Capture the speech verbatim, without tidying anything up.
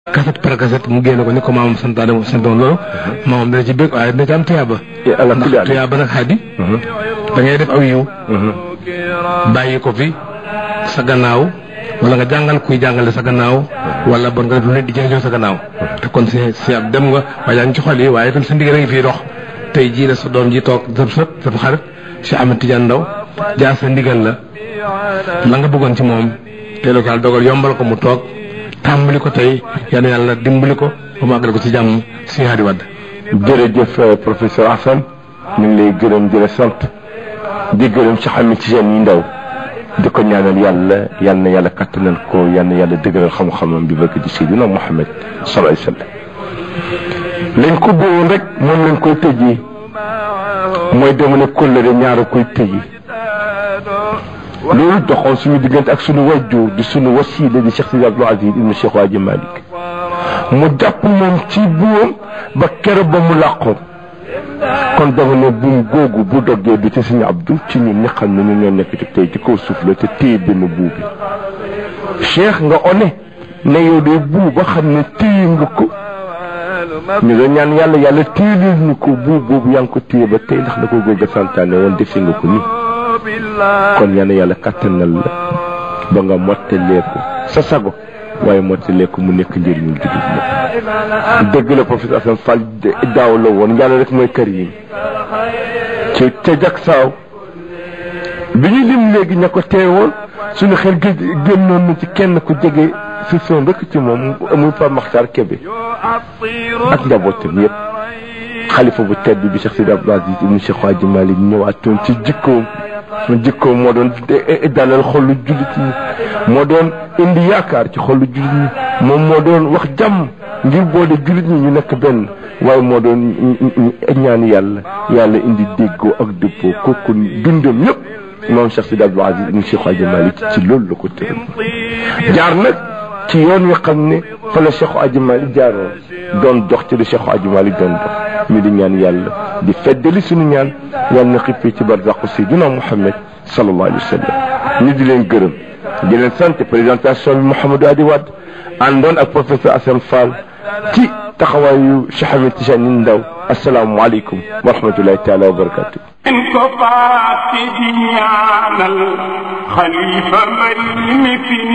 kaset par kaset mu génne ko ni ko maamam santaane mu santoon loolu maamam dana ci bëgg waaye dina ci am tuyaaba ndax tuyaaba nag xaddi da ngay def aw yiw bàyyi ko fi sa gannaaw wala nga jàngal kuy jàngale sa gannaaw wala bon nga def lu nit di jëriñoo sa gannaaw te kon si si ab dem nga waaye yaa ngi ci xol yi waaye itam sa ndigal a ngi fii dox tey jii la sa doom ji toog sa sët sa xarit si Ahmed Tidiane Ndao jaar sa ndigal la la nga bëggoon ci moom te local dogal yombal ko mu toog tàmbali ko tey yal na yàlla dimbali ko ba mu àggale ko ci jàmm si Hady Wade. jërëjëf professeur Assane ñu ngi lay gërëm di la sant di gërëm Cheikh Ahmed Tidiane Ndao di ko ñaanal yàlla yal na yàlla kattanal ko yal na yàlla dëgëral xam-xamam bi barke di Seydina Muhammad sallallahu alayhi wa sallam. lañ ko bëggoon rek moom lañ koy tëjee mooy dama ne kóllëre ñaara koy tëjee loolu doxoon suñu diggante ak suñu wajjur di suñu wasiila di Cheikh Sidi Abdou Aziz ibn Cheikh Hadji Malick mu jàpp moom ci buum ba keroog ba mu làqoon kon dama ne buum googu bu doggee du ci suñu Abdou ci ñun ñi xam ne ñu ñoo nekk ci tey ci kaw suuf la te téye benn buu bi Cheikh nga one ne yow de buu ba xam ne téye nga ko ñu doon ñaan yàlla yàlla téye ñu ko buu boobu yaa ngi ko téye ba tey ndax da ko góor ga santaane woon defe nga ko nii kon yal na yàlla kattanal la ba nga mottalee ko sa sago waaye mottalee ko mu nekk njëriñu jullit ñëpp dëgg la professeur Assane Fall daaw la woon yàlla rek mooy karim ci ca jak saaw bi ñu lim léegi ña ko teewoon suñu xel génnoon na ci kenn ku jege si son rek ci moom muy Pape Makhtar Kébé ak njabootam yëpp xalifa bu tedd bi Cheikh Sidi Abdou Aziz ibn Cheikh Hadji Malick ñëwaatoon ci jikkoom su jikkoom moo doon dalal xolu jullit ñi moo doon indi yaakaar ci xolu jullit ñi moom moo doon wax jàmm ngir boole jullit ñi ñu nekk benn waaye moo doon ñaan yàlla yàlla indi déggoo ak dëppoo kooku dundam ñëpp moom Cheikh Sidi Abdou Aziz ibn Cheikh Hadji Malick ci loolu la ko tëral jaar nag ci yoon wi xam ne fa la Cheikh Hadji Malick jaaroon doon dox ci lu Cheikh Hadji Malick doon dox ñu di ñaan yàlla di feddali suñu ñaan yàlla na xippee ci barzaqu Seydina Muhammad sallallahu alayhi wa sallam ñu di leen gërëm di leen sant présentation bi Mouhamadou Hady Wade àndoon ak professeur Assane Fall ci taxawaayu Cheikh Ahmed Tidiane Ndao asalaamualeykum wa rahmatullahi taala wa barakatuh ko faati di ñaanal xalifa